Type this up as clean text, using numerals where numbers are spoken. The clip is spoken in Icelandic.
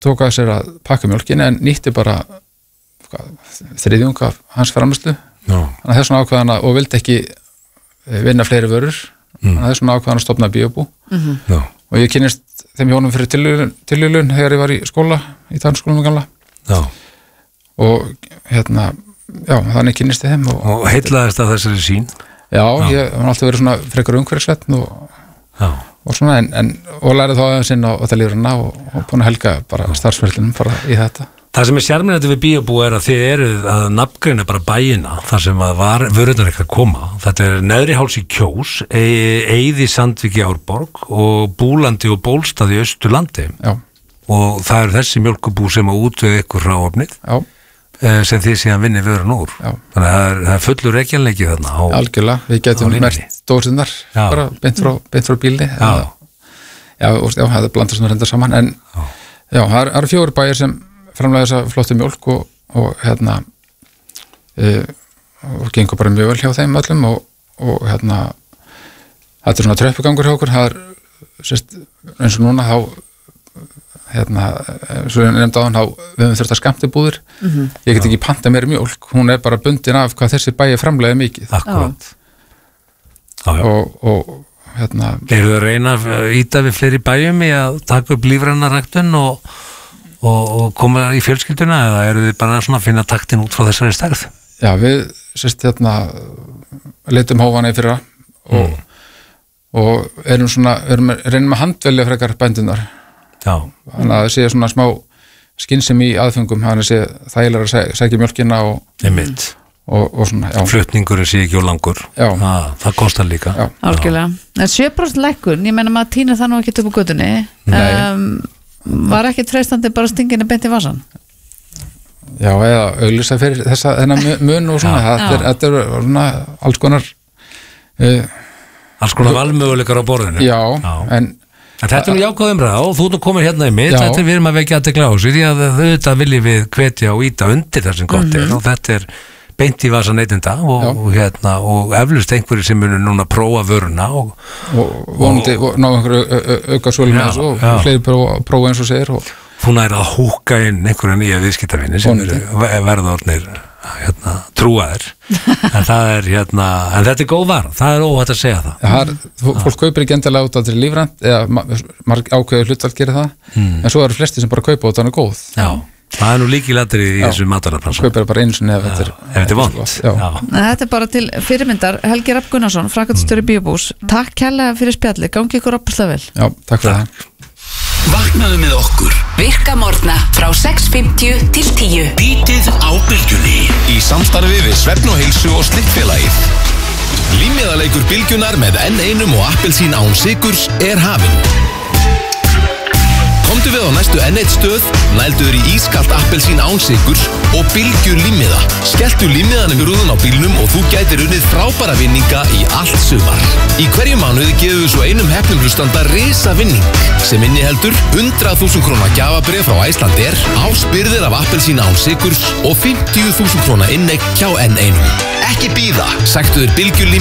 tók að sér að pakka mjólkinni en nýtti bara þriðjung af hans framleiðslu þannig að þessum ákveðana og vildi ekki vinna fleiri vörur þannig að þessum ákveðana stofnaði bíóbú og ég kynnist þeim hjónum fyrir tilviljun þegar ég var í skóla í tannskólanum gamla og þannig kynnist ég þeim og heillaðist að þessari sín ég var alltaf verið svona frekar umhverfisvænn og svona og lærið þá aðeins inn á það lífrana og búin að helga bara starfsferðlinum bara í þetta. Það sem sjarmerandi við bíóbú að þið eruð að nafngreina bara bæina þar sem að vörurnar ekki að koma. Þetta Neðriháls í Kjós, Eiði Sandvík í Árborg og Búlandi og Bólstað í Austurlandi. Já. Og það eru þessi mjólkubú sem að útvega ykkur hráefnið sem þið síðan vinni vörun úr. Já. Þannig að það er fullur rekjanleiki þarna. Algjörlega, við getum mert dósinnar bara beint frá bílni. Það blandast nú reyndar saman en það eru 4 bæir sem framlega þessa flottu mjólk og gengur bara mjög vel hjá þeim öllum og þetta svona tröppugangur hjá okkur það eins og núna svo ég nefndi á hann við höfum þurft að skammtibúðir ég get ekki panta meiri mjólk hún bara bundin af hvað þessi bæi framlega mikið Akkurat og Eru þau að reyna að íta við fleiri bæjum í að taka upp lífræna ræktun og koma í fjölskylduna eða eru þið bara svona að finna taktin út frá þessari stærð? Já, við leitum hófana í fyrra og reynum að handvelja frekar bændunar þannig að það sé svona smá skynsemi í aðfengum þannig að sé þægilega að sækja mjölkina og svona flutningurinn sé ekki og langur það kostar líka Algjörlega, en 7% lækkun ég menna maður týnir það nú ekki upp á götunni var ekkert freistandi bara stinginu beint í vasan? Já, eða auglýsa fyrir þennan mun og svona þetta er svona alls konar valmöguleikar á borðinu Já, en þetta er nú jákvæð umræða og þú nú komir hérna í mitt þetta er við erum að vekja athygli á þessu því að auðvitað viljum við hvetja og íta undir þessum gott og þetta er beint í vasa neytenda og eflust einhverju sem munur núna prófa vöruna og vonandi ná einhverju auka svölu með þessu og fleiri prófa eins og segir Þú nær að húka inn einhverja nýja viðskiptavinni sem verðornir trúaðir en það er en þetta er góð vara, það er óhætt að segja það Fólk kaupir ekki endilega út á til lífrænt eða ákveður hlutfall gerir það en svo eru flesti sem bara kaupa og það er góð Það er nú líkilættir í þessu matarafnansa Kaupir bara einu sinni ef þetta er vont Þetta er bara til fyrirmyndar Helgi Rafn Gunnarsson, framkvæmdastjóri Bíóbús Takk kærlega fyrir spjalli, gangi ykkur opaslega vel Já, takk fyrir það Vaknaðu með okkur Virka morgna frá 6:50 til 10 Bítið á bylgjunni Í samstarfi við Svefn og Heilsu og Slikkfélagið Límmiðaleikur bylgjunar með N1 og appelsín án sykurs er hafinn Komdu við á næstu N1 stöð, nælduður í ískalt appelsín án sykurs og bylgju límmiða. Skelltu límmiðanum í rúðun á bílnum og þú gætir unnið frábæra vinninga í allt sumar. Í hverju mánuði gefum við svo einum heppnum hlustanda risa vinning sem inniheldur 100.000 króna gjafabréf frá Icelandair, áspyrðir af appelsín án sykurs og 50.000 króna inneign hjá N1. Ekki bíða, sæktu þér bylgju límmiða